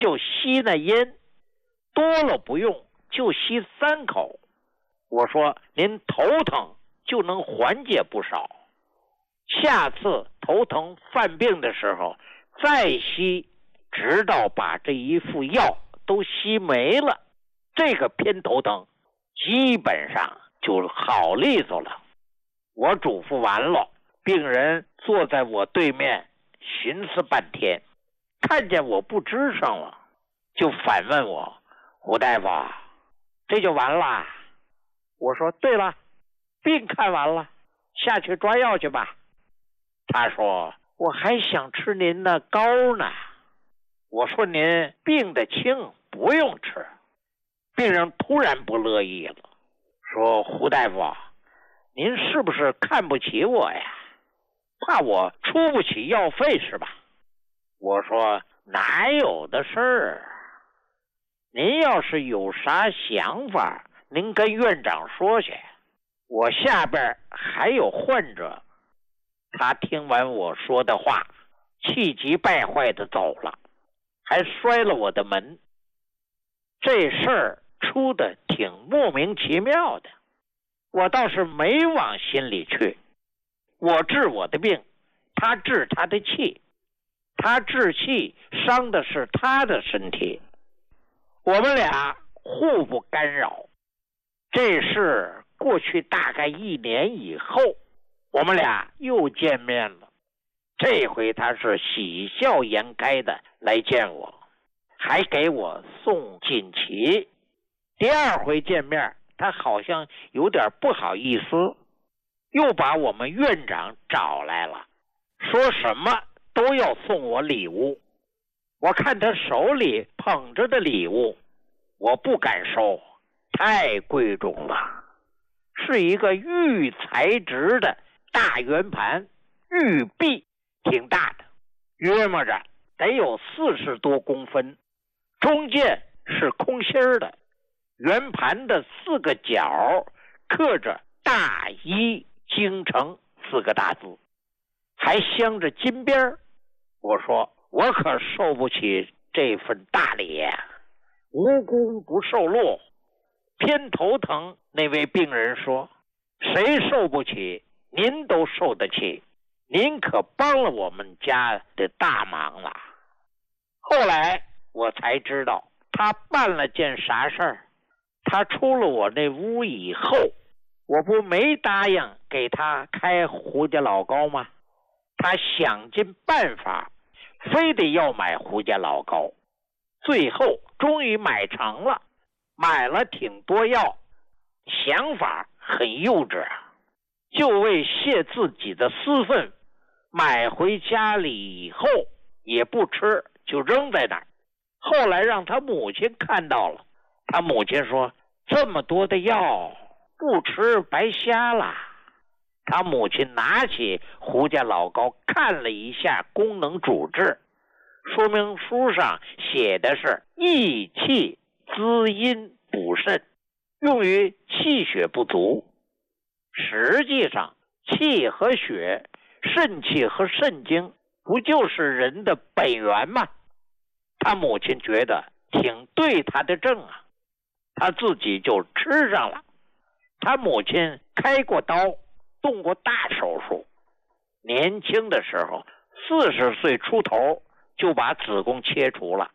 就吸那烟，多了不用，就吸3口。我说您头疼就能缓解不少，下次头疼犯病的时候再吸，直到把这一副药都吸没了，这个偏头疼基本上就好利索了。我嘱咐完了，病人坐在我对面寻思半天，看见我不吱声了，就反问我：胡大夫，这就完了？我说对了，病看完了，下去抓药去吧。他说我还想吃您的膏呢。我说您病得轻，不用吃。病人突然不乐意了，说胡大夫，您是不是看不起我呀？怕我出不起药费是吧？我说哪有的事儿，您要是有啥想法，您跟院长说去，我下边还有患者。他听完我说的话，气急败坏的走了，还摔了我的门。这事儿出的挺莫名其妙的，我倒是没往心里去。我治我的病，他治他的气，他治气伤的是他的身体，我们俩互不干扰。这事过去大概1年以后，我们俩又见面了。这回他是喜笑颜开的来见我，还给我送锦旗。第2回见面，他好像有点不好意思，又把我们院长找来了，说什么都要送我礼物。我看他手里捧着的礼物，我不敢收，太贵重了，是一个玉材质的大圆盘，玉璧，挺大的，约摸着得有40多公分，中间是空心的，圆盘的4个角刻着大医京城4个大字，还镶着金边。我说我可受不起这份大礼呀，无功不受禄。偏头疼那位病人说，谁受不起，您都受得起，您可帮了我们家的大忙了。后来我才知道他办了件啥事儿。他出了我那屋以后，我不没答应给他开胡家老膏吗？他想尽办法，非得要买胡家老膏，最后终于买成了，买了挺多药，想法很幼稚啊，就为泄自己的私愤，买回家里以后也不吃，就扔在那儿。后来让他母亲看到了，他母亲说这么多的药不吃白瞎了。他母亲拿起胡家老膏看了一下功能主治，说明书上写的是益气滋阴补肾，用于气血不足。实际上气和血，肾气和肾精不就是人的本源吗？他母亲觉得挺对他的症啊，他自己就吃上了。他母亲开过刀，动过大手术，年轻的时候40岁出头就把子宫切除了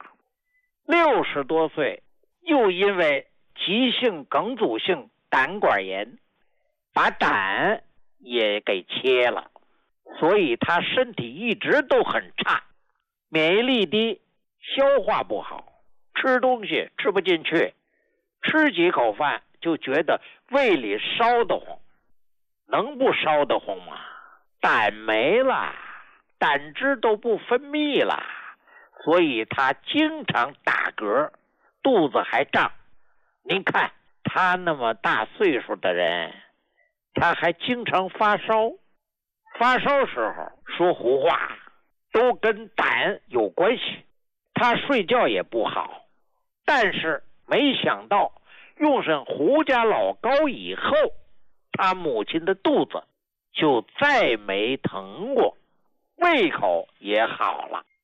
，60多岁又因为急性梗阻性胆管炎把胆也给切了，所以他身体一直都很差，免疫力低，消化不好，吃东西吃不进去，吃几口饭就觉得胃里烧得慌。能不烧得慌吗？胆没了，胆汁都不分泌了，所以他经常打嗝，肚子还胀。您看他那么大岁数的人，他还经常发烧，发烧时候说胡话，都跟胆有关系。他睡觉也不好，但是没想到用上胡家老膏以后，他母亲的肚子就再没疼过，胃口也好了。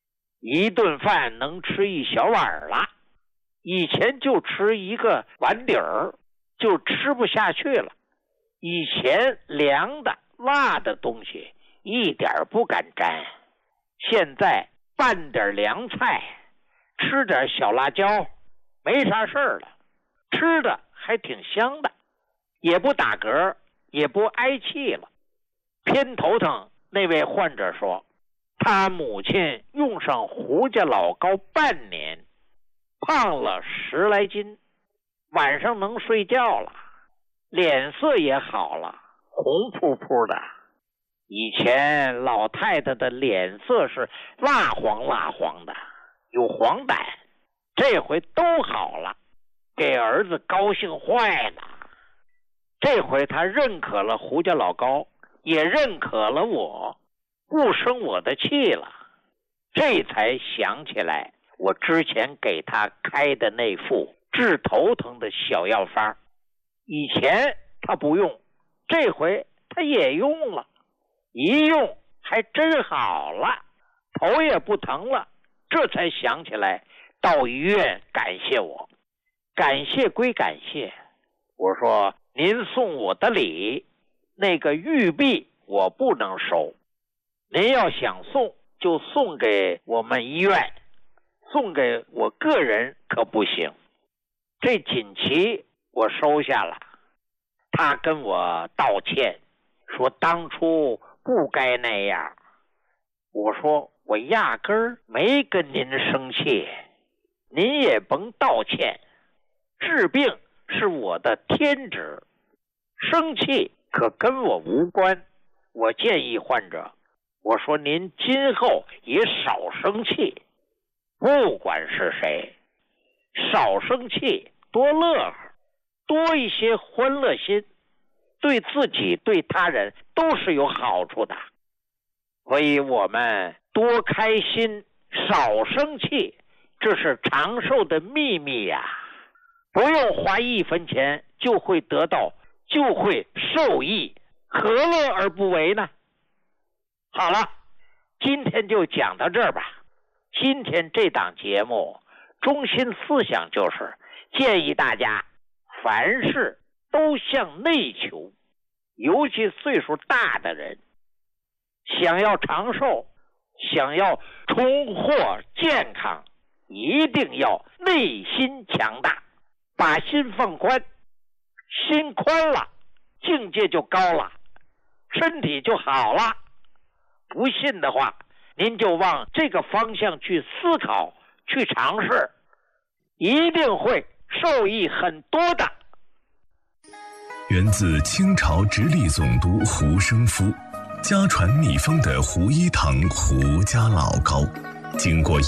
一顿饭能吃一小碗了，以前就吃一个碗底儿就吃不下去了。以前凉的辣的东西一点不敢沾，现在拌点凉菜，吃点小辣椒，没啥事儿了，吃的还挺香的，也不打嗝，也不挨气了。偏头疼那位患者说，他母亲用上胡家老膏半年，胖了10来斤，晚上能睡觉了，脸色也好了，红扑扑的。以前老太太的脸色是蜡黄蜡黄的，有黄疸，这回都好了，给儿子高兴坏了。这回他认可了胡家老膏，也认可了我，不生我的气了。这才想起来我之前给他开的那副治头疼的小药方，以前他不用，这回他也用了，一用还真好了，头也不疼了。这才想起来到医院感谢我。感谢归感谢，我说您送我的礼，那个玉璧我不能收，您要想送就送给我们医院，送给我个人可不行。这锦旗我收下了，他跟我道歉，说当初不该那样。我说我压根儿没跟您生气，您也甭道歉，治病是我的天职，生气可跟我无关。我建议患者，我说您今后也少生气，不管是谁，少生气，多乐呵，多一些欢乐心，对自己对他人都是有好处的。所以我们多开心，少生气，这是长寿的秘密呀！不用花1分钱就会得到，就会受益，何乐而不为呢？好了，今天就讲到这儿吧。今天这档节目中心思想就是建议大家凡事都向内求，尤其岁数大的人，想要长寿，想要重获健康，一定要内心强大，把心放宽，心宽了，境界就高了，身体就好了。不信的话，您就往这个方向去思考，去尝试，一定会受益很多的。 源自清朝直隶总督胡生夫，家传秘方的胡一堂胡家老膏，经过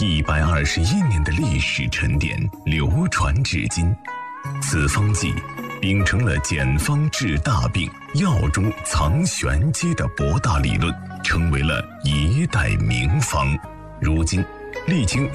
121年的历史沉淀，流传至今。此方剂秉承了简方治大病、药中藏玄机的博大理论，成为了一代名方。如今历经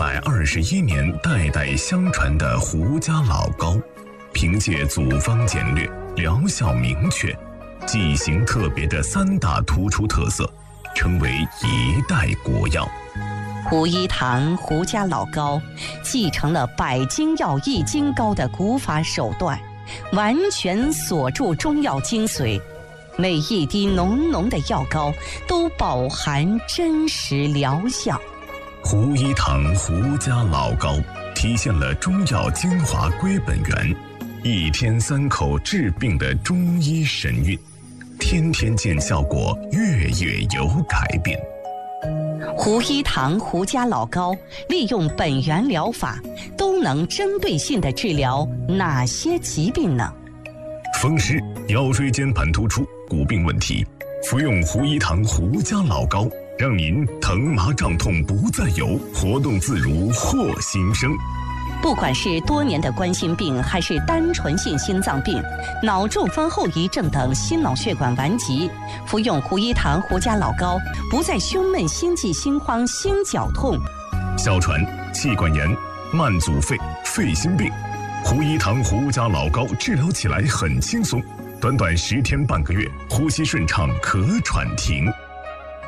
121年代代相传的胡家老膏，凭借组方简略、疗效明确、剂型特别的3大突出特色，成为一代国药。 胡一堂胡家老膏继承了百金药易筋膏的古法手段，完全锁住中药精髓，每一滴浓浓的药膏都饱含真实疗效。 胡一堂胡家老膏体现了中药精华归本源，1天3口治病的中医神韵，天天见效果，月月有改变。 胡一堂胡家老膏利用本源疗法，都能针对性地治疗哪些疾病呢？ 风湿、腰椎间盘突出、骨病问题，服用胡一堂胡家老膏，让您疼麻胀痛不再有，活动自如获新生。 不管是多年的冠心病，还是单纯性心脏病、脑中风后遗症等心脑血管顽疾，服用胡一堂胡家老膏，不再胸闷、心悸、心慌、心绞痛。 哮喘、气管炎、慢阻肺、肺心病，胡一堂胡家老膏治疗起来很轻松，短短10天半个月，呼吸顺畅，咳喘停。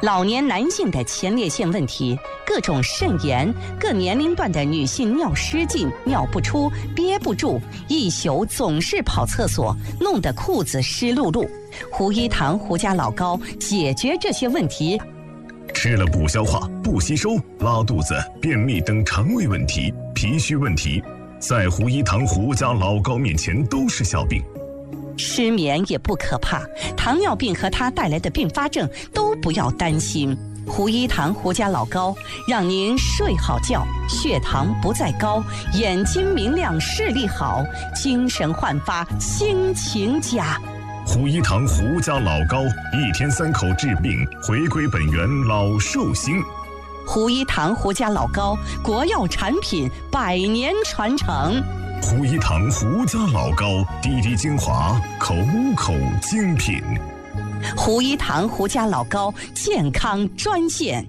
老年男性的前列腺问题，各种肾炎，各年龄段的女性尿失禁、尿不出、憋不住，一宿总是跑厕所，弄得裤子湿漉漉。胡一堂胡家老高解决这些问题。 吃了不消化、不吸收、拉肚子、便秘等肠胃问题、脾虚问题，在胡一堂胡家老高面前都是小病。 失眠也不可怕，糖尿病和它带来的并发症都不要担心。胡一堂胡家老高让您睡好觉，血糖不再高，眼睛明亮，视力好，精神焕发，心情佳。 胡一堂胡家老高，1天3口治病，回归本源老寿星。 胡一堂胡家老高，国药产品，100年传承。 胡一堂胡家老高，滴滴精华，口口精品。 胡一堂胡家老高健康专线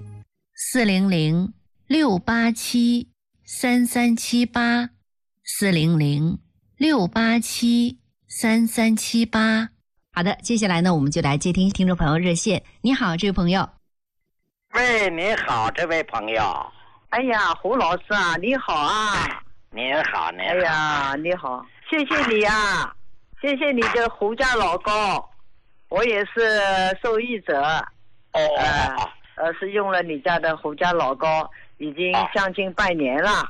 ：400-687-3378，400-687-3378。好的，接下来呢，我们就来接听听众朋友热线。你好，这位朋友。 喂，你好，这位朋友。 哎呀，胡老师啊，你好啊。 您好，您好。 哎呀，你好，谢谢你啊，谢谢你的胡家老高，我也是受益者。是用了你家的胡家老高，已经将近半年了。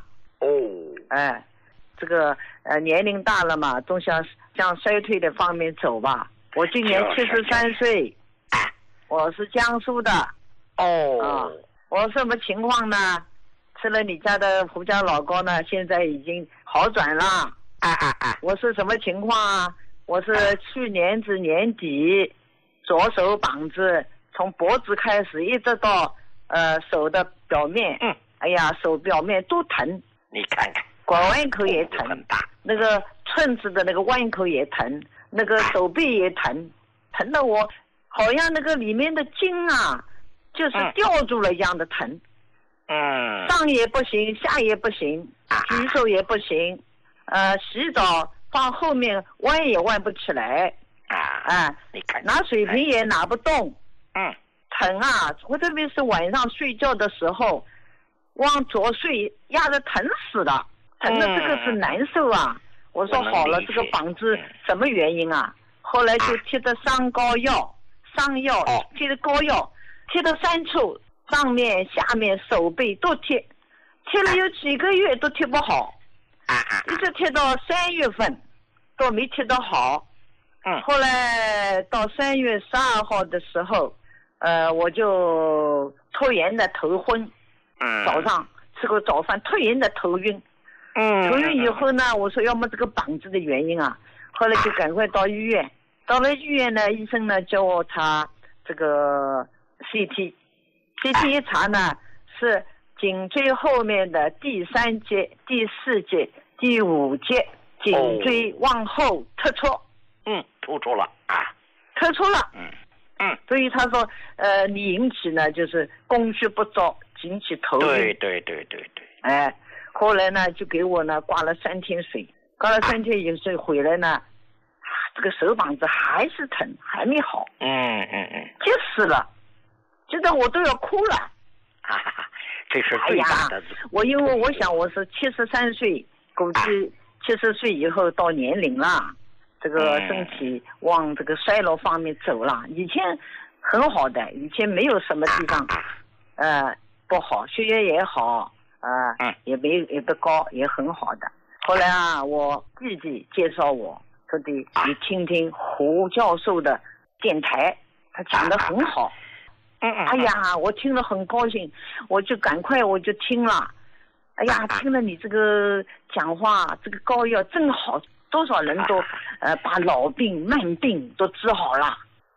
这个年龄大了嘛，总想向衰退的方面走吧。我今年73岁，我是江苏的。我什么情况呢？吃了你家的胡家老高呢，现在已经好转了。我是什么情况啊？我是去年子年底，左手膀子从脖子开始一直到手的表面，哎呀，手表面都疼。 你看看， 拐弯口也疼，那个寸子的那个弯口也疼，那个手臂也疼，疼得我好像那个里面的筋啊，就是吊住了一样的疼。上也不行，下也不行，举手也不行，洗澡放后面弯也弯不起来， 你看， 拿水瓶也拿不动，疼啊！我特别是晚上睡觉的时候，往左睡压得疼死了，疼的这个是难受啊！我说好了，这个膀子什么原因啊？后来就贴的伤药，贴的膏药，贴的3处。上面下面手背都贴了有几个月都贴不好，一直贴到3月份都没贴得好。后来到3月12号的时候，我就突然的头昏，早上吃个早饭突然的头晕，头晕以后呢，我说要么这个膀子的原因啊，后来就赶快到医院，到了医院呢，医生呢叫我查这个 CT 一查呢，是颈椎后面的第3节、第4节、第5节颈椎往后突出。 突出了啊， 突出了。所以他说，你引起呢就是供血不足，引起头晕。对。后来呢就给我呢挂了3天水，挂了3天饮水回来呢，这个手膀子还是疼，还没好。急死了。现在我都要哭了， 这是最大的。 因为我想我是73岁，估计70岁以后到年龄了，这个身体往这个衰老方面走了。以前很好的，以前没有什么地方不好，血压也好，也不高，也很好的。后来啊，我弟弟介绍我说的，你听听胡教授的电台，他讲得很好。哎呀，我听了很高兴，我就赶快听了。哎呀，听了你这个讲话，这个膏药真好，多少人都把老病慢病都治好了。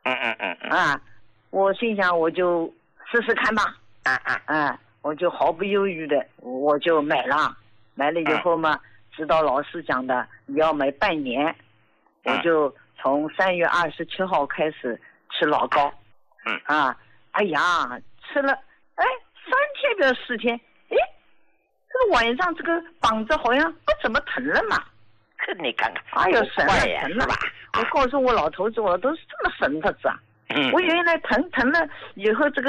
我心想我就试试看吧。我就毫不犹豫的我就买了以后嘛，指导老师讲的你要买半年，我就从3月27号开始吃老膏。哎呀，吃了3天不要4天，这个晚上这个膀子好像不怎么疼了嘛。 你看看， 哎呦，神了神了！我告诉我老头子，我都是这么神的子啊。我原来疼了以后，这个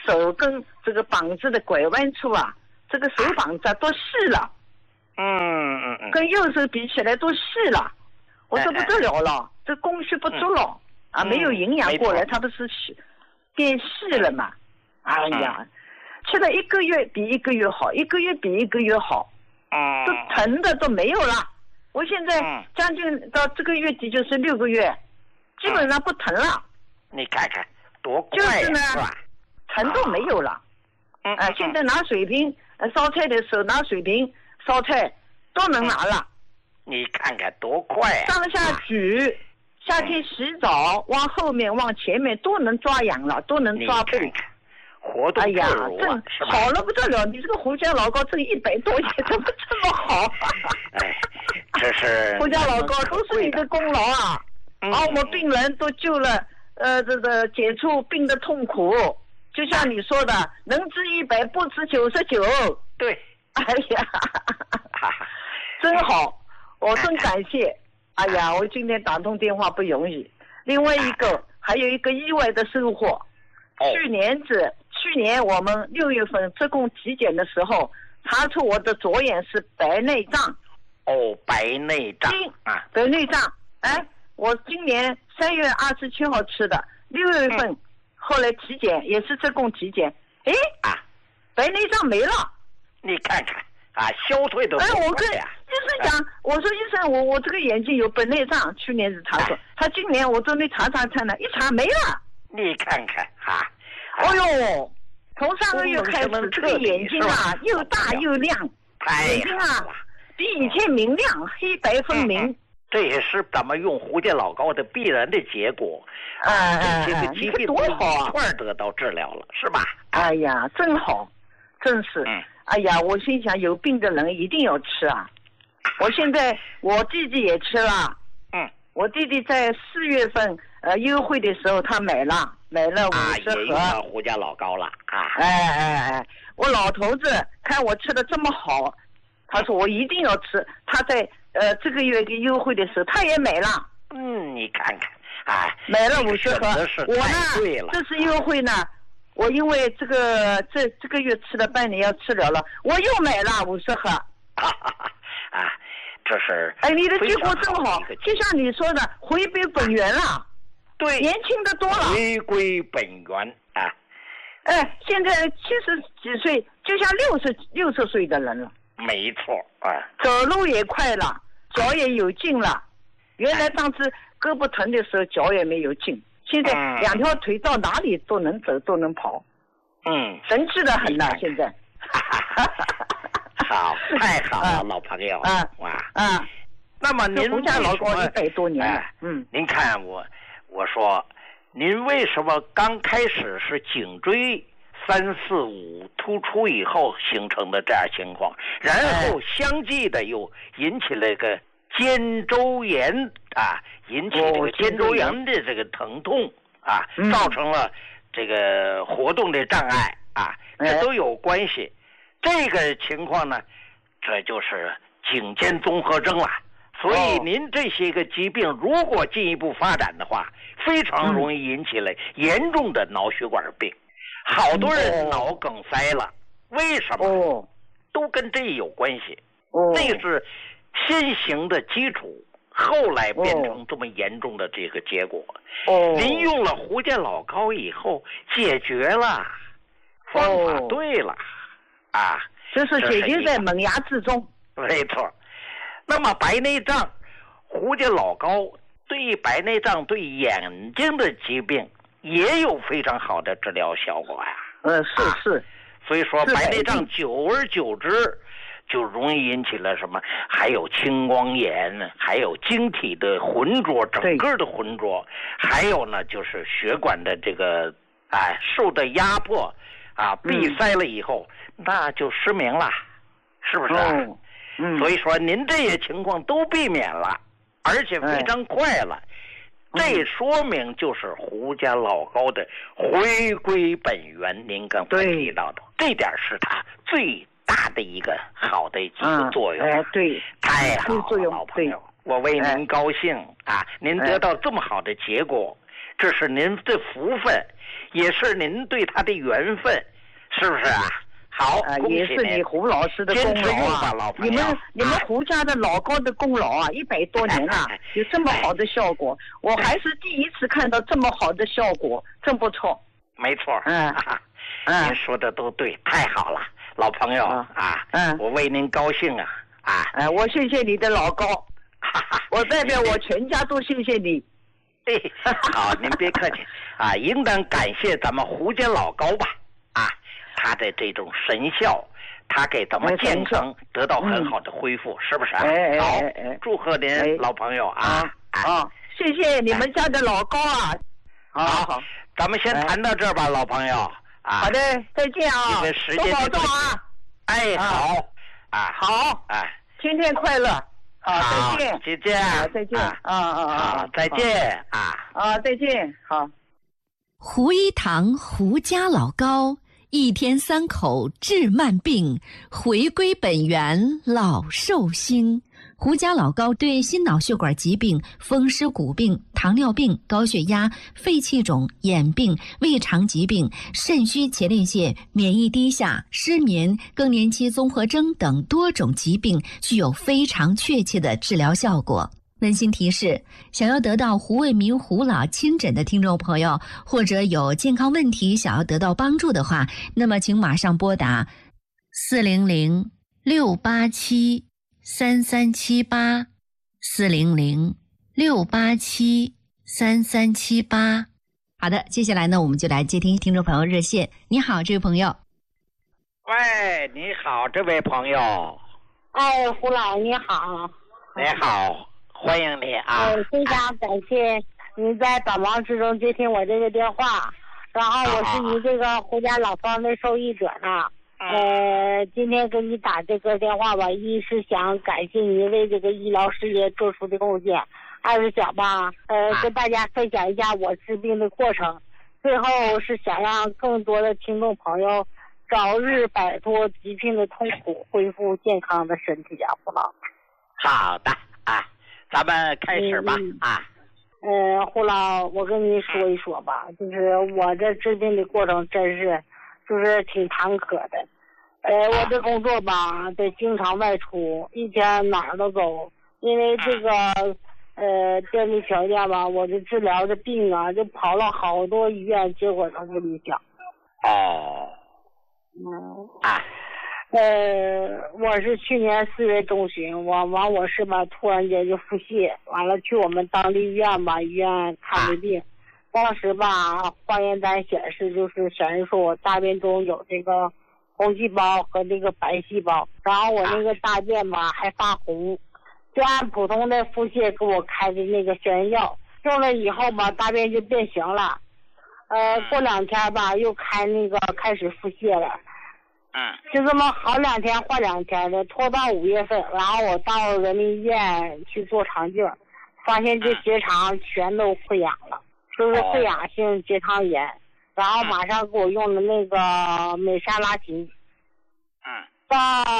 手跟这个膀子的拐弯处啊，这个手膀子都细了。跟右手比起来都细了。我说不得了了，这供血不足了啊，没有营养过来，它不是变细了嘛？哎呀，吃了1个月比1个月好，1个月比1个月好。都疼的都没有了。我现在将近到这个月底就是6个月，基本上不疼了。 你看看多快呀，就是呢， 是吧？ 疼都没有了。现在拿水瓶烧菜的时候拿水瓶烧菜都能拿了。 你看看多快呀！ 上下举，夏天洗澡往后面往前面都能抓痒了，都能抓背。 活动自如啊， 这好了不得了！你这个胡椒老膏这100多钱怎么这么好？ 哎，这是胡椒老膏都是你的功劳啊！把我们病人都救了，这个解除病的痛苦。就像你说的，能治100不治99。 对， 哎呀，真好，我真感谢。哎呀，我今天打通电话不容易。另外一个还有一个意外的收获，去年我们6月份自贡体检的时候，查出我的左眼是白内障。 白内障啊， 白内障。哎，我今年3月27号吃的，6月份后来体检也是自贡体检，哎白内障没了。 你看看啊，消退的。 我跟医生讲，我说医生，我这个眼睛有白内障，去年是查出，他今年我准备查呢，一查没了。 你看看啊。 哎呦，从上个月开始，这个眼睛啊又大又亮，眼睛啊比以前明亮，黑白分明。 这也是咱们用胡椒老膏的必然的结果。这个疾病多好啊， 一块得到治疗了，是吧？ 哎呀，真好，真是。哎呀，我心想有病的人一定要吃啊。我现在我弟弟也吃了。我弟弟在4月份优惠的时候他买了50盒胡椒老膏了啊！ 我老头子看我吃的这么好，他说我一定要吃。他在这个月的优惠的时候他也买了。 你看看买了50盒。我呢，这次优惠呢，我因为这个月吃了半年要吃了了，我又买了50盒。 这是你的结果真好，就像你说的，回归本源了。 对， 年轻的多了， 回归本源啊！ 现在70几岁，就像60岁的人了。 没错啊， 走路也快了，脚也有劲了。原来上次胳膊疼的时候脚也没有劲，现在2条腿到哪里都能走都能跑。神气的很了，现在。 好，太好了，老朋友那么您胡椒老膏100多年了。 您看我说，您为什么刚开始是颈椎3、4、5突出以后形成的这样情况，然后相继的又引起了个肩周炎引起这个肩周炎的这个疼痛造成了这个活动的障碍这都有关系。这个情况呢，这就是颈肩综合征了。所以您这些个疾病如果进一步发展的话，非常容易引起了严重的脑血管病。好多人脑梗塞了，为什么？都跟这有关系。那是先行的基础，后来变成这么严重的这个结果。您用了胡椒老膏以后解决了，方法对了这是解决在萌芽之中。 没错。那么白内障，胡椒老膏对白内障对眼睛的疾病也有非常好的治疗效果是。 所以说白内障久而久之就容易引起了什么？还有青光眼，还有晶体的浑浊，整个的浑浊，还有呢就是血管的这个受的压迫闭塞了以后，那就失明了，是不是？所以说您这些情况都避免了，而且非常快了。这说明就是胡椒老膏的回归本源，您刚才提到的这点是它最大的一个好的一个作用。 对， 太好了，老朋友，我为您高兴您得到这么好的结果， 这是您的福分，也是您对他的缘分，是不是啊？好， 也是你胡老师的功劳啊！你们胡家的老高的功劳啊，100多年了，有这么好的效果，我还是第一次看到这么好的效果，真不错。 没错，您说的都对，太好了，老朋友啊，我为您高兴啊！ 我谢谢你的老高，我代表我全家都谢谢你。 好，您别客气啊，应当感谢咱们胡家老高吧啊。他的这种神效，他给咱们健康得到很好的恢复，是不是？好，祝贺您老朋友啊！ 谢谢你们家的老高啊！ 好，咱们先谈到这儿吧，老朋友啊。 好的，再见啊！ 因为时间多保重啊！ 好啊， 好，天天快乐！ 好， 再见， 再见， 再见好，再见再见，好。 胡一堂胡家老高。1天3口治慢病，回归本源老寿星。胡家老高对心脑血管疾病、风湿骨病、糖尿病、高血压、肺气肿、眼病、胃肠疾病、肾虚前列腺、免疫低下、失眠、更年期综合征等多种疾病具有非常确切的治疗效果。温馨提示：想要得到胡卫民胡老亲诊的听众朋友，或者有健康问题想要得到帮助的话，那么请马上拨打400-687-3378 400-687-3378。好的，接下来呢，我们就来接听听众朋友热线。你好，这位朋友。 喂，你好，这位朋友。 胡老你好。 你好。欢迎你啊！ 非常感谢您在百忙之中接听我这个电话，然后我是你这个胡家老方的受益者呢。今天给你打这个电话吧，一是想感谢你为这个医疗事业做出的贡献，二是想吧，跟大家分享一下我治病的过程，最后是想让更多的听众朋友早日摆脱疾病的痛苦，恢复健康的身体啊，胡老。 好的啊。咱们开始吧胡老，我跟你说一说吧，就是我这治病的过程真是，就是挺坎坷的。我这工作吧，得经常外出，一天哪儿都走，因为这个电力条件吧，我这治疗的病啊，就跑了好多医院，结果都不理想。我是去年4月中旬，我是吧，突然间就腹泻，完了去我们当地医院吧，医院看的病，当时吧，化验单显示说我大便中有这个红细胞和这个白细胞，然后我那个大便吧还发红，就按普通的腹泻给我开的那个消炎药，用了以后吧，大便就变形了，过2天吧，又开始腹泻了。就这么好2天坏2天的，拖到5月份，然后我到人民医院去做肠镜，发现这结肠全都溃疡了，就是溃疡性结肠炎，然后马上给我用的那个美沙拉嗪。到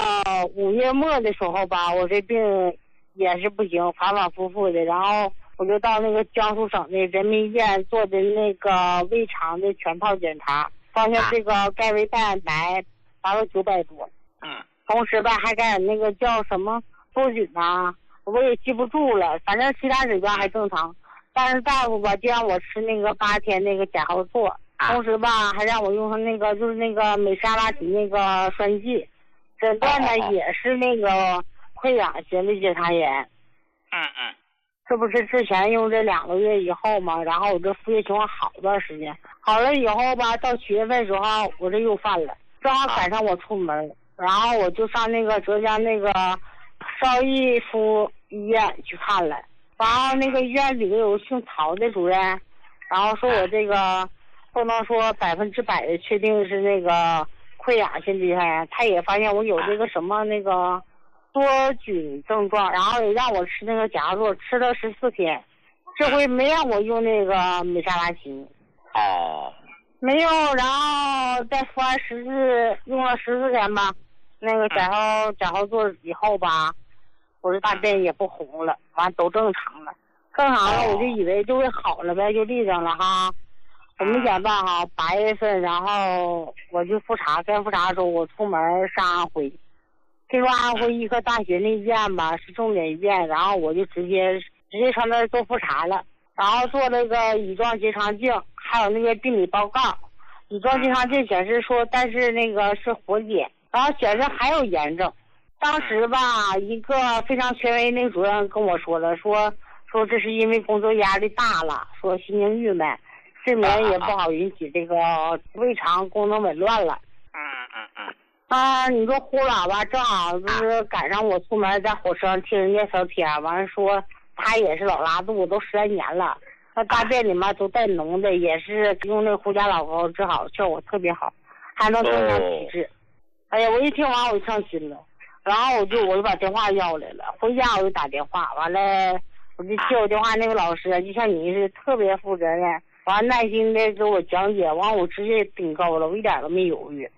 5月末的时候吧，我这病也是不行，反反复复的，然后我就到那个江苏省的人民医院做的那个胃肠的全套检查，发现这个钙维蛋白达到900多，同时吧还感染那个叫什么多菌啊，我也记不住了，反正其他指标还正常，但是大夫吧就让我吃那个8天那个甲硝唑，同时吧还让我用上那个就是那个美沙拉嗪那个栓剂，诊断呢也是那个溃疡型的结肠炎。这不是之前用这2个月以后嘛，然后我这腹泻情况好段时间，好了以后吧，到7月份时候我这又犯了。正好赶上我出门，然后我就上那个浙江那个邵逸夫医院去看了，然后那个医院里有个姓曹的主任，然后说我这个不能说100%的确定是那个溃疡性结肠炎，他也发现我有这个什么那个多菌症状，然后也让我吃那个甲硝唑，吃了14天，这回没让我用那个美沙拉嗪。没有，然后再服完用了14天吧，那个甲硝唑以后吧，我这大便也不红了，完都正常了。 更好了，我就以为就会好了呗，就立正了哈。我没想到哈，8月份，然后我就复查，该复查的时候我出门上安徽，这个安徽医科大学那医院吧是重点医院，然后我就直接上那儿做复查了，然后做那个乙状结肠镜，还有那个病理报告。乙状结肠镜显示说，但是那个是活检，然后显示还有炎症。当时吧，一个非常权威那个主任跟我说了，说这是因为工作压力大了，说心情郁闷，睡眠也不好，引起这个胃肠功能紊乱了。你说呼啦吧，正好就是赶上我出门在火车上听人家聊天，完了说他也是老拉肚子，都10来年了，那大便里面都带脓的，也是用那个胡家老膏治好，效果特别好，还能增强体质。哎呀，我一听完我就上心了，然后我就把电话要来了，回家我就打电话，完了我就接我电话那个老师就像你是特别负责任，完耐心的给我讲解，完我直接顶高了，我一点都没犹豫。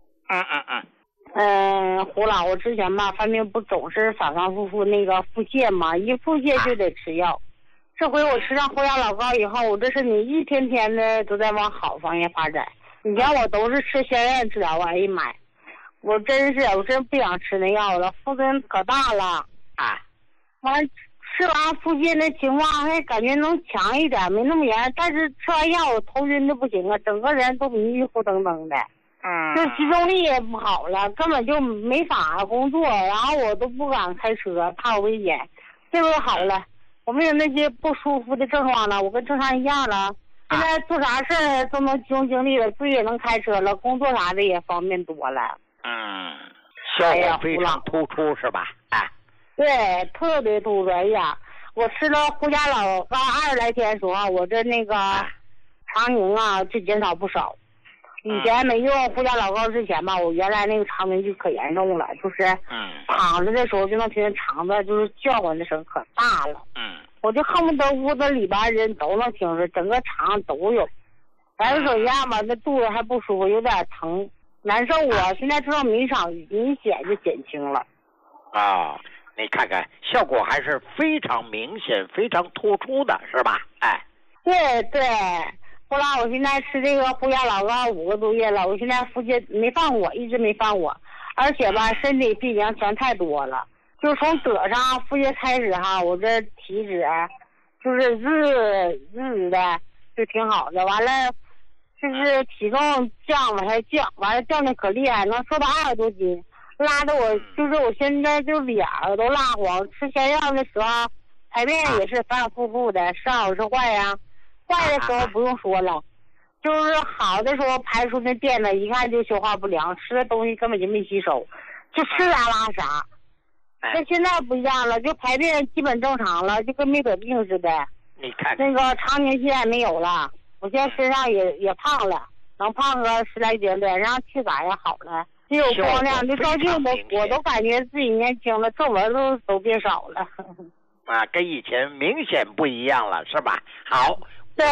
胡老，我之前吧犯病不总是反反复复那个腹泻嘛，一腹泻就得吃药。这回我吃上胡家老膏以后，我这身体一天天的都在往好方向发展。以前我都是吃仙院治疗，哎呀妈呀，我真不想吃那药了，腹针可大了完吃完腹泻的情况还感觉能强一点，没那么严，但是吃完药我头晕的不行啊，整个人都迷迷糊瞪瞪的。就集中力也不好了，根本就没法工作，然后我都不敢开车，怕有危险。这回好了，我没有那些不舒服的症状了，我跟正常一样了。现在做啥事儿都能集中精力了，自己也能开车了，工作啥的也方便多了。 效果非常突出是吧？ 对，特别突出。哎呀，我吃了胡家老膏20来天的时候，我这那个肠凝就减少不少。以前没用胡家老膏之前吧，我原来那个肠凝就可严重了，就是躺着的时候就能听见肠子就是叫唤的声可大了。我就恨不得屋子里边人都能听着，整个肠都有。反正怎样吧，那肚子还不舒服，有点疼，难受啊。现在知道明显就减轻了。 你看看效果还是非常明显、非常突出的，是吧？ 对。后来我现在吃这个胡家老膏5个多月了，我现在腹泻没犯我，一直没犯我，而且吧身体病情全太多了，就从得上腹泻开始哈，我这体脂就是日的就挺好的，完了就是体重往下降，完了降的可厉害，能瘦到20多斤，拉的我就是我现在就脸都蜡黄，吃仙药的时候排便也是反反复复的，是好是坏呀？坏的时候不用说了，就是好的时候排出那便呢，一看就消化不良，吃的东西根本就没吸收，就吃啥拉啥。那现在不一样了，就排便基本正常了，就跟没得病似的。 你看那个肠凝现在没有了，我现在身上也胖了，能胖个10来斤的，然后气色也好了，也有光亮，就照镜子我都感觉自己年轻了，皱纹都变少了。 跟以前明显不一样了，是吧？好。 对，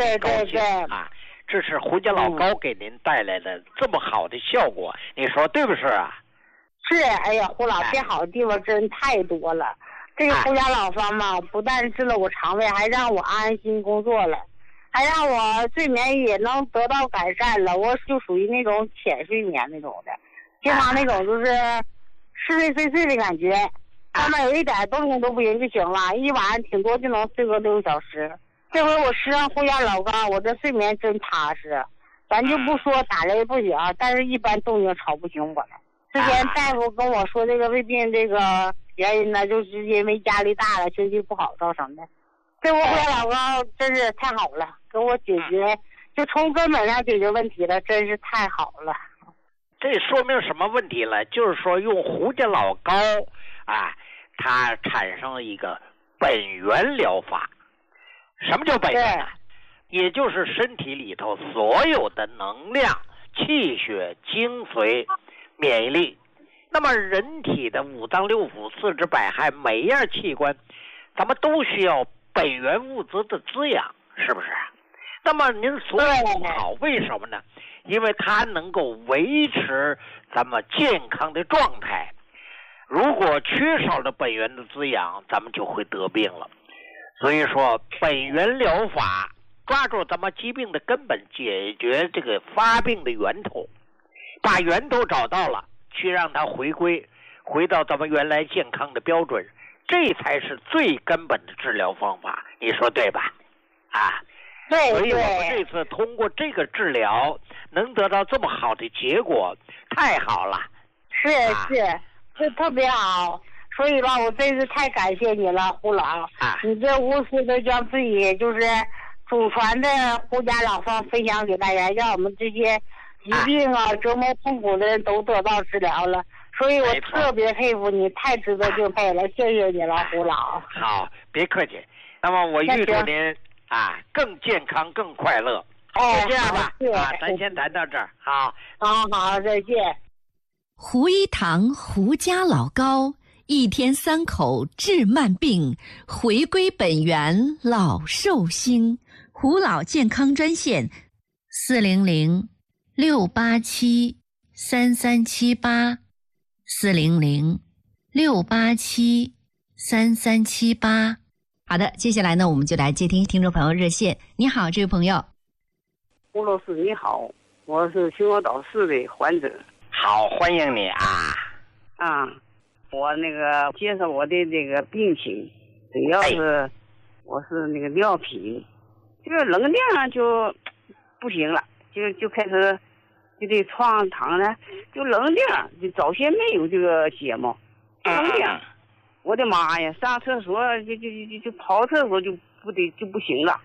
这是胡家老膏给您带来的这么好的效果，你说对不是啊？ 是，哎呀，胡老变好的地方真太多了。这个胡家老方嘛，不但治了我肠胃，还让我安心工作了，还让我睡眠也能得到改善了。我就属于那种浅睡眠那种的，经常那种就是睡的感觉，上面有一点动静都不行就行了，一晚上挺多就能睡个6个小时。这回我吃上胡家老膏，我这睡眠真踏实。咱就不说打雷不行，但是一般动静吵不醒我了。之前大夫跟我说这个胃病这个原因呢，就是因为压力大了，情绪不好造成的。这回胡家老膏真是太好了，给我解决，就从根本上解决问题了，真是太好了。 这说明什么问题了？就是说用胡家老膏它产生了一个本源疗法。什么叫本源呢？也就是身体里头所有的能量、气血、精髓、免疫力。那么人体的5脏6腑、4肢百骸，每一样器官，咱们都需要本源物质的滋养，是不是？那么您所以好，为什么呢？因为它能够维持咱们健康的状态。如果缺少了本源的滋养，咱们就会得病了。 所以说本源疗法，抓住咱们疾病的根本，解决这个发病的源头，把源头找到了，去让它回到咱们原来健康的标准，这才是最根本的治疗方法，你说对吧？啊， 对， 所以我们这次通过这个治疗能得到这么好的结果，太好了。 是，这特别好。所以吧，我真是太感谢你了，胡老。你这无私的将自己就是祖传的胡家老方分享给大家，让我们这些疾病折磨痛苦的人都得到治疗了。所以我特别佩服你，太值得敬佩了，谢谢你了，胡老。 好，别客气。那么我预祝您更健康、更快乐。就这样吧，咱先谈到这儿。好， 再见。 胡一堂胡家老高，一天3口治慢病，回归本源老寿星。胡老健康专线400-687-3378，400-687-3378。好的，接下来呢，我们就来接听众朋友热线。你好，这位朋友。 胡老师你好，我是秦皇岛市的患者。 好，欢迎你我那个介绍我的这个病情，主要是我是那个尿频，就是能量就不行了，就开始就得床躺呢，就能量就早先没有这个节目，能量，我的妈呀，上厕所就跑厕所就不行了，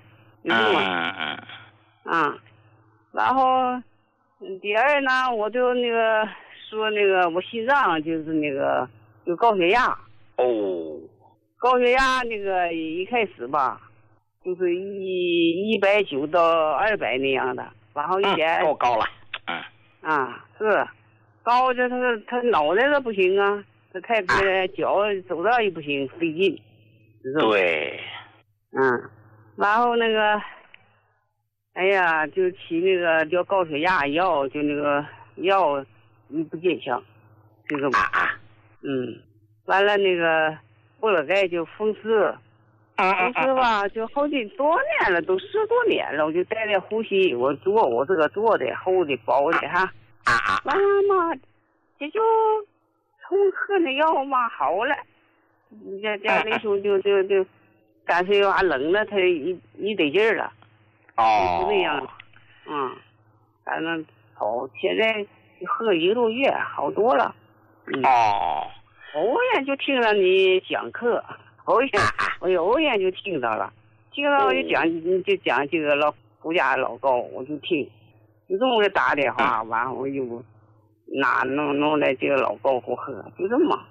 然后第二呢，我就那个说那个我心脏就是那个有高血压。高血压那个一开始吧，就是190到200那样的，然后一点够高了。 是高，这他脑袋都不行啊，他太脚走道也不行，费劲。 对。 然后那个。哎呀，就起那个叫高血压药，就那个药不见效，就这么。完了那个布勒盖就风湿，吧，就好几多年了，都10多年了，我就带着呼吸，我这个做的厚的薄的哈。完了嘛，这就从喝那药嘛好了，这那时候就干脆冷了，他一得劲儿了。就那样，反正好，现在喝1个多月，好多了。偶然就听了你讲课，偶然就听到了，我就讲这个胡家老高，我就听，就这么给打电话，完我就弄来这个老高给我喝，就这么。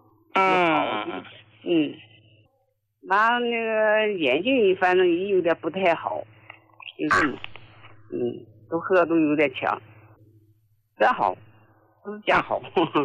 完了那个眼睛反正也有点不太好。就这么，都喝都有点强，真好，都是真好。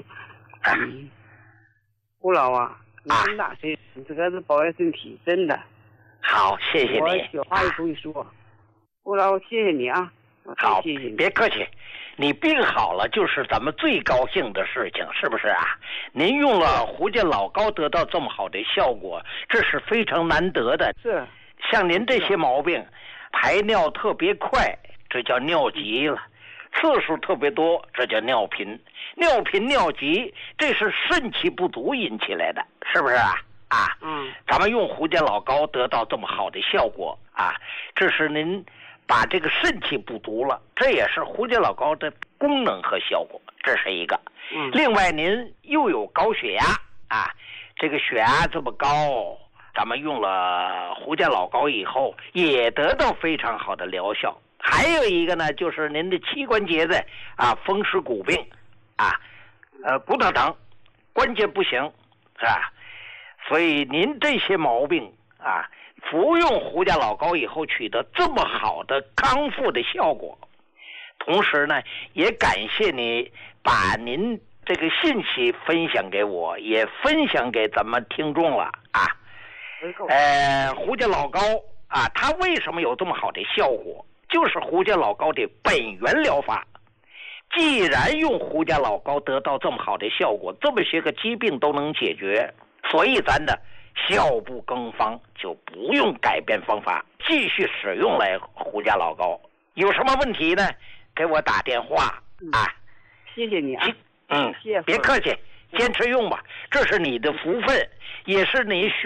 胡老你这么大岁数，你这个是保养身体，真的。 好，谢谢你。 我小话也不会说，胡老谢谢你啊。 好， 谢谢你， 别客气。你病好了就是咱们最高兴的事情，是不是啊？您用了胡家老高得到这么好的效果，这是非常难得的。 是。 像您这些毛病。排尿特别快，这叫尿急了；次数特别多，这叫尿频。尿频、尿急，这是肾气不足引起来的，是不是啊？咱们用胡家老高得到这么好的效果这是您把这个肾气不足了，这也是胡家老高的功能和效果，这是一个。另外，您又有高血压这个血压这么高。咱们用了胡家老高以后，也得到非常好的疗效。还有一个呢，就是您的膝关节的风湿骨病骨头疼，关节不行，是吧？所以您这些毛病服用胡家老高以后取得这么好的康复的效果。同时呢，也感谢你把您这个信息分享给我，也分享给咱们听众了胡家老高它为什么有这么好的效果？就是胡家老高的本源疗法。既然用胡家老高得到这么好的效果，这么些个疾病都能解决，所以咱的效不更方，就不用改变方法，继续使用来胡家老高。有什么问题呢？给我打电话啊！ 谢谢你啊， 谢谢，别客气，坚持用吧，这是你的福分，也是你